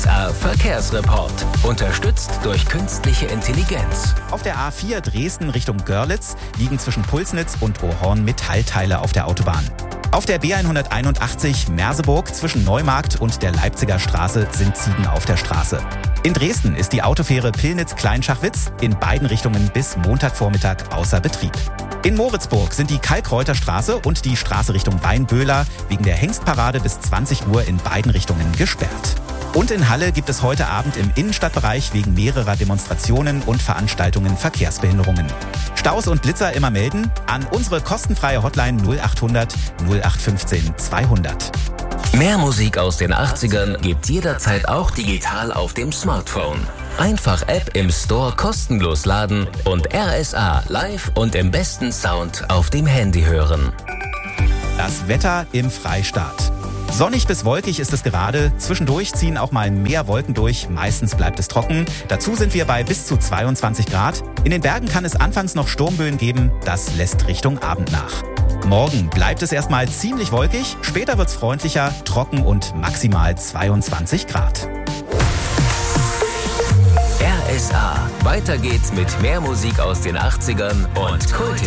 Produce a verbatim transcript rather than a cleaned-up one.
R Verkehrsreport. Unterstützt durch künstliche Intelligenz. Auf der A vier Dresden Richtung Görlitz liegen zwischen Pulsnitz und Ohorn Metallteile auf der Autobahn. Auf der B hunderteinundachtzig Merseburg zwischen Neumarkt und der Leipziger Straße sind Ziegen auf der Straße. In Dresden ist die Autofähre Pillnitz-Kleinschachwitz in beiden Richtungen bis Montagvormittag außer Betrieb. In Moritzburg sind die Kalkreuter Straße und die Straße Richtung Weinböhler wegen der Hengstparade bis zwanzig Uhr in beiden Richtungen gesperrt. Und in Halle gibt es heute Abend im Innenstadtbereich wegen mehrerer Demonstrationen und Veranstaltungen Verkehrsbehinderungen. Staus und Blitzer immer melden an unsere kostenfreie Hotline null achthundert null acht fünfzehn zweihundert. Mehr Musik aus den achtzigern gibt's jederzeit auch digital auf dem Smartphone. Einfach App im Store kostenlos laden und R S A live und im besten Sound auf dem Handy hören. Das Wetter im Freistaat. Sonnig bis wolkig ist es gerade. Zwischendurch ziehen auch mal mehr Wolken durch. Meistens bleibt es trocken. Dazu sind wir bei bis zu zweiundzwanzig Grad. In den Bergen kann es anfangs noch Sturmböen geben. Das lässt Richtung Abend nach. Morgen bleibt es erstmal ziemlich wolkig. Später wird's freundlicher, trocken und maximal zweiundzwanzig Grad. R S A. Weiter geht's mit mehr Musik aus den achtzigern und Kulthits.